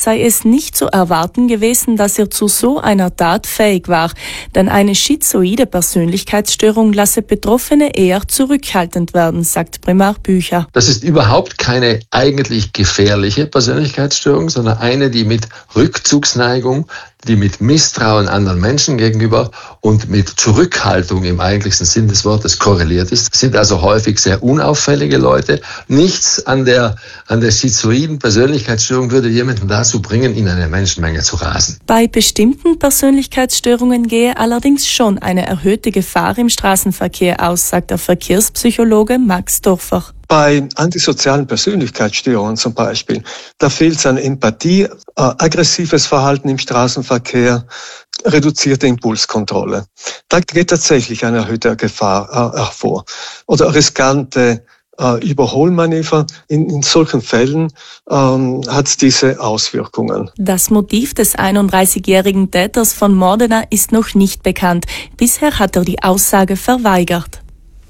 sei es nicht zu erwarten gewesen, dass er zu so einer Tat fähig war, denn eine schizoide Persönlichkeitsstörung lasse Betroffene eher zurückhaltend werden, sagt Primar Bücher. Das ist überhaupt keine eigentlich gefährliche Persönlichkeitsstörung, sondern eine, die mit Rückzugsneigung, die mit Misstrauen anderen Menschen gegenüber und mit Zurückhaltung im eigentlichsten Sinn des Wortes korreliert ist. Das sind also häufig sehr unauffällige Leute. Nichts an der schizoiden Persönlichkeitsstörung würde jemanden dazu bringen, in eine Menschenmenge zu rasen. Bei bestimmten Persönlichkeitsstörungen gehe allerdings schon eine erhöhte Gefahr im Straßenverkehr aus, sagt der Verkehrspsychologe Max Dorfer. Bei antisozialen Persönlichkeitsstörungen zum Beispiel, da fehlt es an Empathie, aggressives Verhalten im Straßenverkehr, reduzierte Impulskontrolle. Da geht tatsächlich eine erhöhte Gefahr hervor. Oder riskante Überholmanöver. In solchen Fällen hat es diese Auswirkungen. Das Motiv des 31-jährigen Täters von Modena ist noch nicht bekannt. Bisher hat er die Aussage verweigert.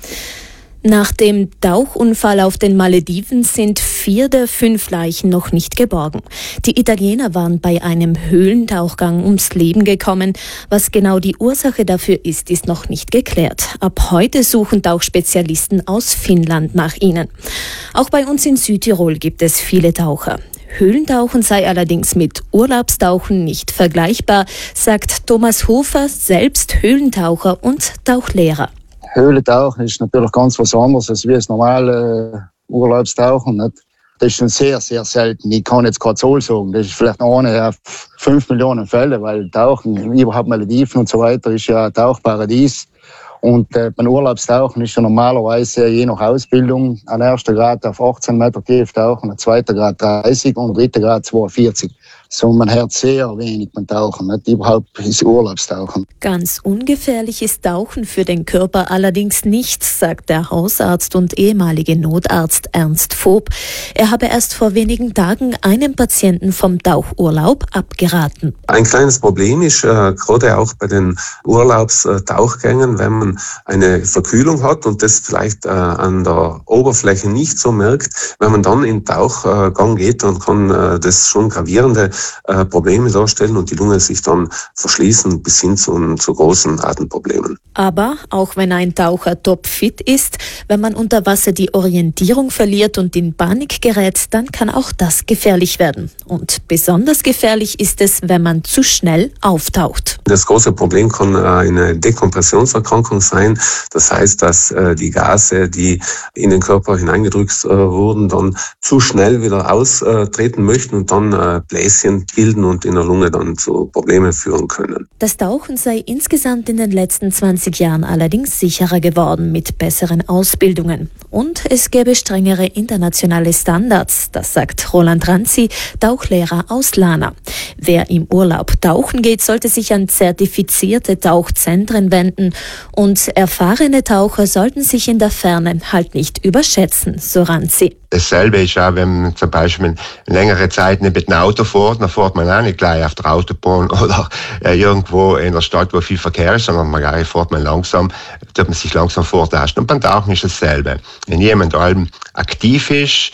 Nach dem Tauchunfall auf den Malediven sind 4 der 5 Leichen noch nicht geborgen. Die Italiener waren bei einem Höhlentauchgang ums Leben gekommen. Was genau die Ursache dafür ist noch nicht geklärt. Ab heute suchen Tauchspezialisten aus Finnland nach ihnen. Auch bei uns in Südtirol gibt es viele Taucher. Höhlentauchen sei allerdings mit Urlaubstauchen nicht vergleichbar, sagt Thomas Hofer, selbst Höhlentaucher und Tauchlehrer. Höhlentauchen ist natürlich ganz was anderes als wie das normale Urlaubstauchen. Nicht? Das ist schon sehr, sehr selten. Ich kann jetzt gerade so sagen, das ist vielleicht eine auf 5 Millionen Fälle, weil Tauchen, überhaupt Malediven und so weiter, ist ja ein Tauchparadies. Und beim Urlaubstauchen ist ja normalerweise je nach Ausbildung ein erster Grad auf 18 Meter tief tauchen, ein zweiter Grad 30 und ein dritter Grad 42. So, man hört sehr wenig beim Tauchen, nicht überhaupt ist Urlaubstauchen. Ganz ungefährlich ist Tauchen für den Körper allerdings nicht, sagt der Hausarzt und ehemalige Notarzt Ernst Vob. Er habe erst vor wenigen Tagen einem Patienten vom Tauchurlaub abgeraten. Ein kleines Problem ist gerade auch bei den Urlaubstauchgängen, wenn man eine Verkühlung hat und das vielleicht an der Oberfläche nicht so merkt, wenn man dann in den Tauchgang geht, dann kann das schon gravierende Probleme darstellen und die Lunge sich dann verschließen bis hin zu großen Atemproblemen. Aber auch wenn ein Taucher topfit ist, wenn man unter Wasser die Orientierung verliert und in Panik gerät, dann kann auch das gefährlich werden. Und besonders gefährlich ist es, wenn man zu schnell auftaucht. Das große Problem kann eine Dekompressionserkrankung sein. Das heißt, dass die Gase, die in den Körper hineingedrückt wurden, dann zu schnell wieder austreten möchten und dann Bläschen bilden und in der Lunge dann zu Problemen führen können. Das Tauchen sei insgesamt in den letzten 20 Jahren allerdings sicherer geworden mit besseren Ausbildungen. Und es gäbe strengere internationale Standards, das sagt Roland Ranzi, Tauchlehrer aus Lana. Wer im Urlaub tauchen geht, sollte sich an zertifizierte Tauchzentren wenden und erfahrene Taucher sollten sich in der Ferne halt nicht überschätzen, so Ranzi. Dasselbe ist auch, wenn man zum Beispiel längere Zeit nicht mit dem Auto fährt, dann fährt man auch nicht gleich auf der Autobahn oder irgendwo in der Stadt, wo viel Verkehr ist, sondern fährt man langsam, tut man sich langsam vortasten. Und beim Tauchen ist dasselbe. Wenn jemand allem aktiv ist,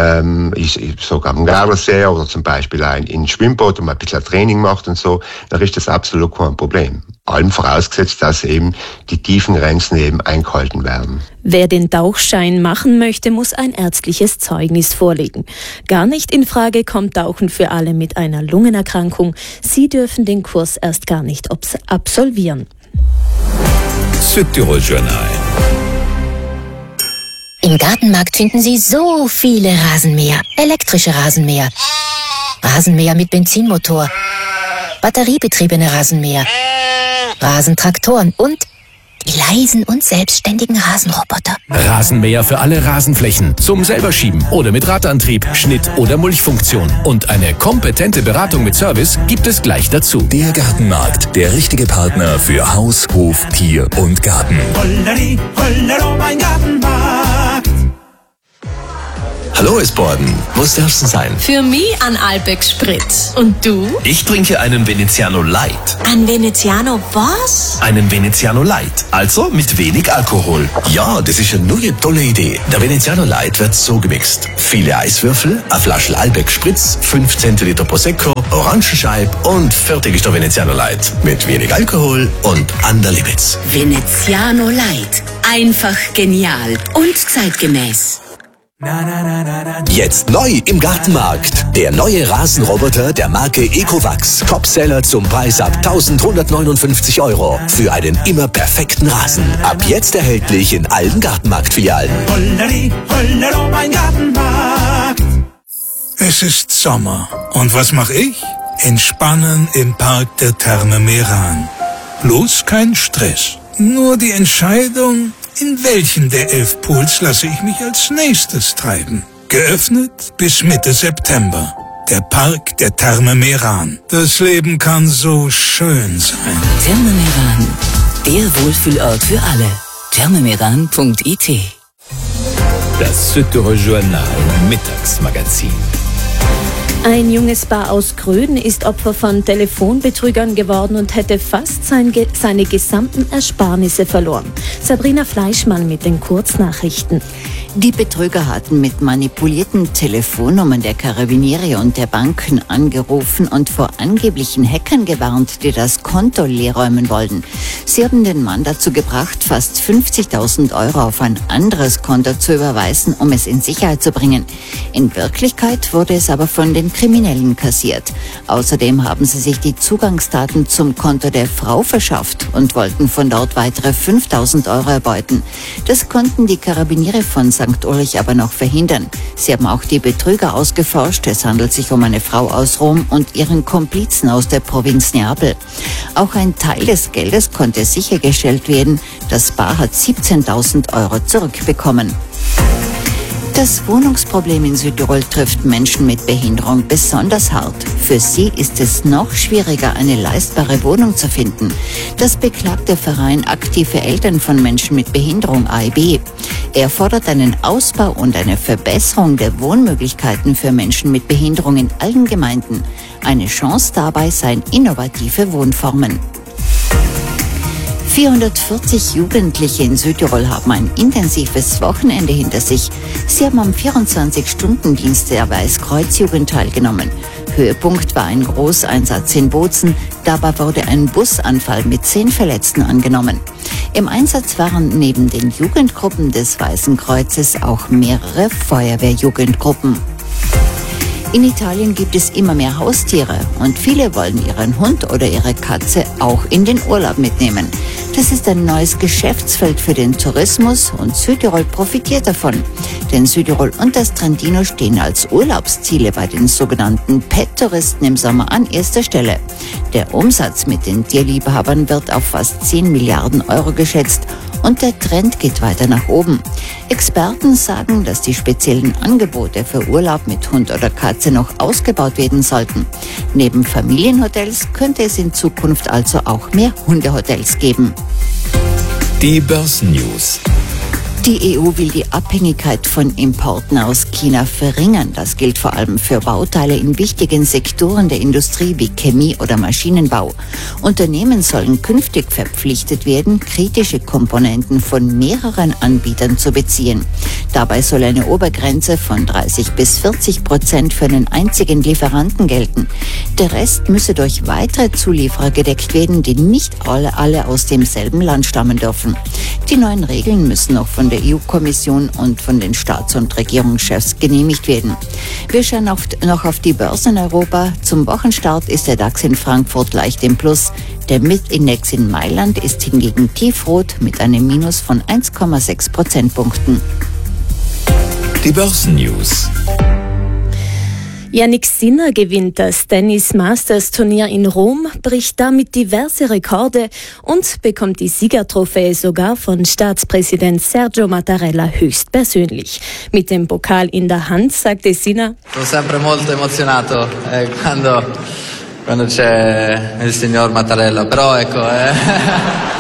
sogar am Gardasee oder zum Beispiel in Schwimmboot und mal ein bisschen Training macht und so, dann ist das absolut kein Problem. Allem vorausgesetzt, dass eben die tiefen Grenzen eben eingehalten werden. Wer den Tauchschein machen möchte, muss ein ärztliches Zeugnis vorlegen. Gar nicht in Frage kommt Tauchen für alle mit einer Lungenerkrankung. Sie dürfen den Kurs erst gar nicht absolvieren. Südtirol Journal. Im Gartenmarkt finden Sie so viele Rasenmäher, elektrische Rasenmäher, Rasenmäher mit Benzinmotor, batteriebetriebene Rasenmäher, Rasentraktoren und die leisen und selbstständigen Rasenroboter. Rasenmäher für alle Rasenflächen, zum selberschieben oder mit Radantrieb, Schnitt- oder Mulchfunktion. Und eine kompetente Beratung mit Service gibt es gleich dazu. Der Gartenmarkt, der richtige Partner für Haus, Hof, Tier und Garten. Holleri, hollero, mein Gartenmarkt. Hallo Esborden, was darf's denn sein? Für mich ein Albeck Spritz. Und du? Ich trinke einen Veneziano Light. Ein Veneziano was? Einen Veneziano Light, also mit wenig Alkohol. Ja, das ist eine neue tolle Idee. Der Veneziano Light wird so gemixt. Viele Eiswürfel, eine Flasche Albeck Spritz, 5 Zentiliter Prosecco, Orangenscheib und fertig ist der Veneziano Light. Mit wenig Alkohol und an der Limits. Veneziano Light. Einfach genial und zeitgemäß. Jetzt neu im Gartenmarkt. Der neue Rasenroboter der Marke Ecovacs. Topseller zum Preis ab 1.159 € für einen immer perfekten Rasen. Ab jetzt erhältlich in allen Gartenmarktfilialen. Holleri, hollero, mein Gartenmarkt. Es ist Sommer. Und was mache ich? Entspannen im Park der Therme Meran. Bloß kein Stress. Nur die Entscheidung, in welchen der 11 Pools lasse ich mich als nächstes treiben. Geöffnet bis Mitte September. Der Park der Therme Meran. Das Leben kann so schön sein. Therme Meran. Der Wohlfühlort für alle. thermemeran.it. Das Süddeutsche Journal Mittagsmagazin. Ein junges Paar aus Gröden ist Opfer von Telefonbetrügern geworden und hätte fast seine gesamten Ersparnisse verloren. Sabrina Fleischmann mit den Kurznachrichten. Die Betrüger hatten mit manipulierten Telefonnummern der Karabiniere und der Banken angerufen und vor angeblichen Hackern gewarnt, die das Konto leerräumen wollten. Sie haben den Mann dazu gebracht, fast 50.000 € auf ein anderes Konto zu überweisen, um es in Sicherheit zu bringen. In Wirklichkeit wurde es aber von den Kriminellen kassiert. Außerdem haben sie sich die Zugangsdaten zum Konto der Frau verschafft und wollten von dort weitere 5.000 € erbeuten. Das konnten die Karabiniere von St. Ulrich aber noch verhindern. Sie haben auch die Betrüger ausgeforscht. Es handelt sich um eine Frau aus Rom und ihren Komplizen aus der Provinz Neapel. Auch ein Teil des Geldes konnte sichergestellt werden. Das Paar hat 17.000 € zurückbekommen. Das Wohnungsproblem in Südtirol trifft Menschen mit Behinderung besonders hart. Für sie ist es noch schwieriger, eine leistbare Wohnung zu finden. Das beklagt der Verein Aktive Eltern von Menschen mit Behinderung AEB. Er fordert einen Ausbau und eine Verbesserung der Wohnmöglichkeiten für Menschen mit Behinderung in allen Gemeinden. Eine Chance dabei seien innovative Wohnformen. 440 Jugendliche in Südtirol haben ein intensives Wochenende hinter sich. Sie haben am 24-Stunden-Dienst der Weißkreuz-Jugend teilgenommen. Höhepunkt war ein Großeinsatz in Bozen. Dabei wurde ein Busanfall mit 10 Verletzten angenommen. Im Einsatz waren neben den Jugendgruppen des Weißen Kreuzes auch mehrere Feuerwehrjugendgruppen. In Italien gibt es immer mehr Haustiere und viele wollen ihren Hund oder ihre Katze auch in den Urlaub mitnehmen. Das ist ein neues Geschäftsfeld für den Tourismus und Südtirol profitiert davon. Denn Südtirol und das Trentino stehen als Urlaubsziele bei den sogenannten Pet-Touristen im Sommer an erster Stelle. Der Umsatz mit den Tierliebhabern wird auf fast 10 Milliarden € geschätzt. Und der Trend geht weiter nach oben. Experten sagen, dass die speziellen Angebote für Urlaub mit Hund oder Katze noch ausgebaut werden sollten. Neben Familienhotels könnte es in Zukunft also auch mehr Hundehotels geben. Die Börsennews. Die EU will die Abhängigkeit von Importen aus China verringern. Das gilt vor allem für Bauteile in wichtigen Sektoren der Industrie wie Chemie oder Maschinenbau. Unternehmen sollen künftig verpflichtet werden, kritische Komponenten von mehreren Anbietern zu beziehen. Dabei soll eine Obergrenze von 30-40% für einen einzigen Lieferanten gelten. Der Rest müsse durch weitere Zulieferer gedeckt werden, die nicht alle aus demselben Land stammen dürfen. Die neuen Regeln müssen noch von der EU-Kommission und von den Staats- und Regierungschefs genehmigt werden. Wir schauen noch auf die Börse in Europa. Zum Wochenstart ist der DAX in Frankfurt leicht im Plus. Der MIT-Index in Mailand ist hingegen tiefrot mit einem Minus von 1,6 Prozentpunkten. Die Börsennews. Jannik Sinner gewinnt das Tennis Masters Turnier in Rom, bricht damit diverse Rekorde und bekommt die Siegertrophäe sogar von Staatspräsident Sergio Mattarella höchstpersönlich. Mit dem Pokal in der Hand sagte Sinner: Sono sempre molto emozionato quando c'è il signor Mattarella, però ecco.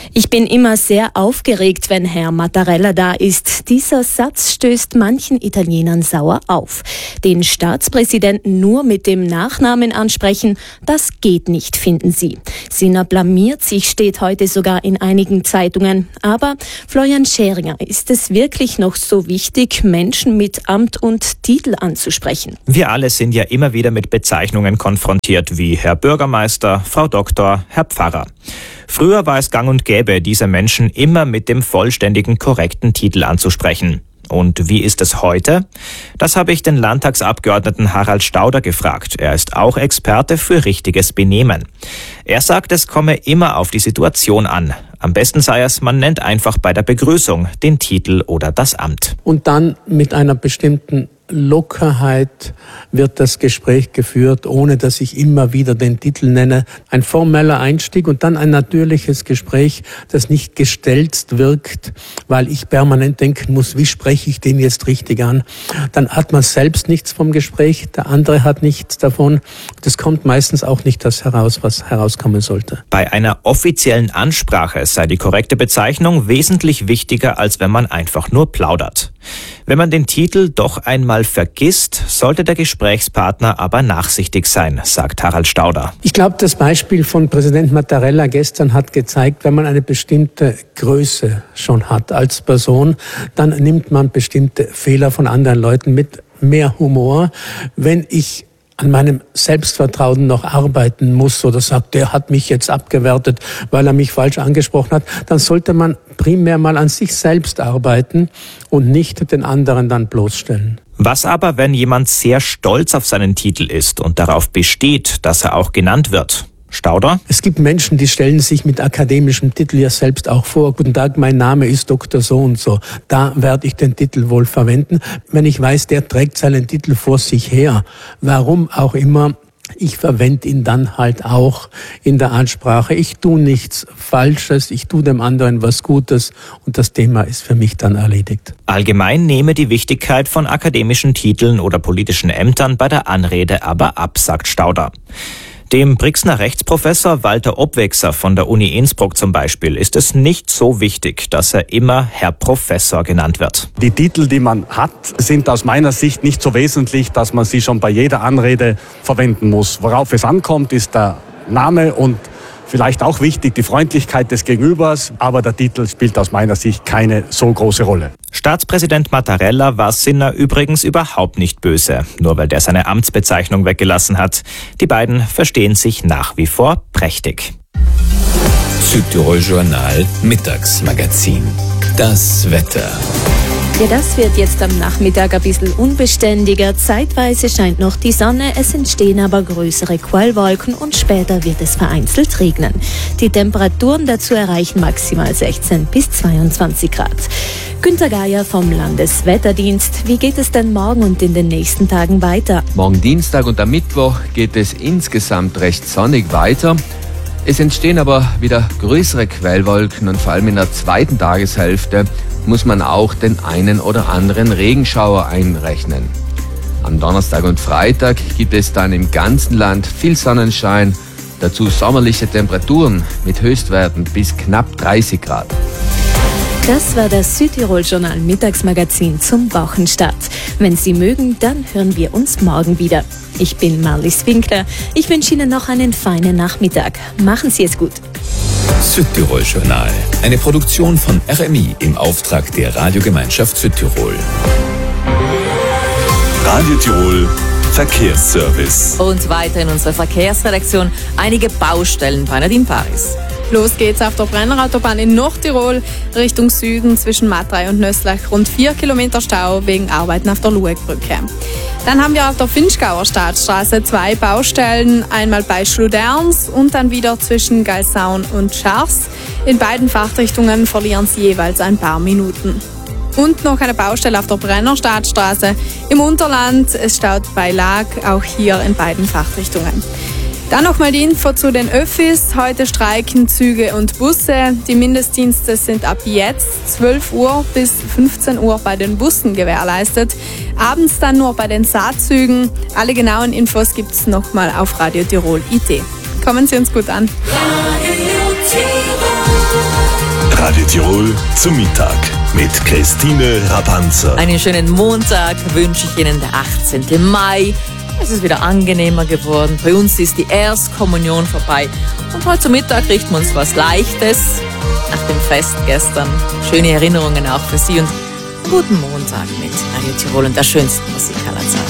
Ich bin immer sehr aufgeregt, wenn Herr Mattarella da ist. Dieser Satz stößt manchen Italienern sauer auf. Den Staatspräsidenten nur mit dem Nachnamen ansprechen, das geht nicht, finden sie. Sinner blamiert sich, steht heute sogar in einigen Zeitungen. Aber Florian Scheringer, ist es wirklich noch so wichtig, Menschen mit Amt und Titel anzusprechen? Wir alle sind ja immer wieder mit Bezeichnungen konfrontiert, wie Herr Bürgermeister, Frau Doktor, Herr Pfarrer. Früher war es gang und gäbe, diese Menschen immer mit dem vollständigen, korrekten Titel anzusprechen. Und wie ist es heute? Das habe ich den Landtagsabgeordneten Harald Stauder gefragt. Er ist auch Experte für richtiges Benehmen. Er sagt, es komme immer auf die Situation an. Am besten sei es, man nennt einfach bei der Begrüßung den Titel oder das Amt. Und dann mit einer bestimmten Lockerheit wird das Gespräch geführt, ohne dass ich immer wieder den Titel nenne. Ein formeller Einstieg und dann ein natürliches Gespräch, das nicht gestelzt wirkt, weil ich permanent denken muss, wie spreche ich den jetzt richtig an? Dann hat man selbst nichts vom Gespräch, der andere hat nichts davon. Das kommt meistens auch nicht das heraus, was herauskommen sollte. Bei einer offiziellen Ansprache sei die korrekte Bezeichnung wesentlich wichtiger, als wenn man einfach nur plaudert. Wenn man den Titel doch einmal vergisst, sollte der Gesprächspartner aber nachsichtig sein, sagt Harald Stauder. Ich glaube, das Beispiel von Präsident Mattarella gestern hat gezeigt, wenn man eine bestimmte Größe schon hat als Person, dann nimmt man bestimmte Fehler von anderen Leuten mit mehr Humor. Wenn ich an meinem Selbstvertrauen noch arbeiten muss oder sagt, der hat mich jetzt abgewertet, weil er mich falsch angesprochen hat, dann sollte man primär mal an sich selbst arbeiten und nicht den anderen dann bloßstellen. Was aber, wenn jemand sehr stolz auf seinen Titel ist und darauf besteht, dass er auch genannt wird? Stauder? Es gibt Menschen, die stellen sich mit akademischem Titel ja selbst auch vor. Guten Tag, mein Name ist Dr. So und so. Da werde ich den Titel wohl verwenden. Wenn ich weiß, der trägt seinen Titel vor sich her, warum auch immer, ich verwende ihn dann halt auch in der Ansprache. Ich tue nichts Falsches, ich tue dem anderen was Gutes und das Thema ist für mich dann erledigt. Allgemein nehme die Wichtigkeit von akademischen Titeln oder politischen Ämtern bei der Anrede aber ab, sagt Stauder. Dem Brixner Rechtsprofessor Walter Obwechser von der Uni Innsbruck zum Beispiel ist es nicht so wichtig, dass er immer Herr Professor genannt wird. Die Titel, die man hat, sind aus meiner Sicht nicht so wesentlich, dass man sie schon bei jeder Anrede verwenden muss. Worauf es ankommt, ist der Name und vielleicht auch wichtig, die Freundlichkeit des Gegenübers, aber der Titel spielt aus meiner Sicht keine so große Rolle. Staatspräsident Mattarella war Sinner übrigens überhaupt nicht böse, nur weil der seine Amtsbezeichnung weggelassen hat. Die beiden verstehen sich nach wie vor prächtig. Südtirol Journal Mittagsmagazin. Das Wetter. Ja, das wird jetzt am Nachmittag ein bisschen unbeständiger. Zeitweise scheint noch die Sonne, es entstehen aber größere Quellwolken und später wird es vereinzelt regnen. Die Temperaturen dazu erreichen maximal 16 bis 22 Grad. Günter Geier vom Landeswetterdienst. Wie geht es denn morgen und in den nächsten Tagen weiter? Morgen Dienstag und am Mittwoch geht es insgesamt recht sonnig weiter. Es entstehen aber wieder größere Quellwolken und vor allem in der zweiten Tageshälfte muss man auch den einen oder anderen Regenschauer einrechnen. Am Donnerstag und Freitag gibt es dann im ganzen Land viel Sonnenschein, dazu sommerliche Temperaturen mit Höchstwerten bis knapp 30 Grad. Das war das Südtirol-Journal Mittagsmagazin zum Wochenstart. Wenn Sie mögen, dann hören wir uns morgen wieder. Ich bin Marlies Winkler. Ich wünsche Ihnen noch einen feinen Nachmittag. Machen Sie es gut. Südtirol Journal, eine Produktion von RMI im Auftrag der Radiogemeinschaft Südtirol. Radio Tirol Verkehrsservice. Und weiter in unserer Verkehrsredaktion einige Baustellen bei Nadine Paris. Los geht's auf der Brennerautobahn in Nordtirol Richtung Süden zwischen Matrei und Nösslach. Rund 4 Kilometer Stau wegen Arbeiten auf der Luegbrücke. Dann haben wir auf der Finchgauer Staatsstraße 2 Baustellen. Einmal bei Schluderns und dann wieder zwischen Galsaun und Schars. In beiden Fahrtrichtungen verlieren sie jeweils ein paar Minuten. Und noch eine Baustelle auf der Brenner Staatsstraße im Unterland. Es staut bei Lag, auch hier in beiden Fahrtrichtungen. Dann nochmal die Info zu den Öffis. Heute streiken Züge und Busse. Die Mindestdienste sind ab jetzt 12 Uhr bis 15 Uhr bei den Bussen gewährleistet. Abends dann nur bei den Saatzügen. Alle genauen Infos gibt's nochmal auf Radio Tirol IT. Kommen Sie uns gut an. Radio Tirol. Radio Tirol zum Mittag mit Christine Rapanzer. Einen schönen Montag wünsche ich Ihnen, der 18. Mai. Es ist wieder angenehmer geworden. Bei uns ist die Erstkommunion vorbei. Und heute zum Mittag richten wir uns was Leichtes nach dem Fest gestern. Schöne Erinnerungen auch für Sie und einen guten Montag mit Radio Tirol und der schönsten Musik aller Zeiten.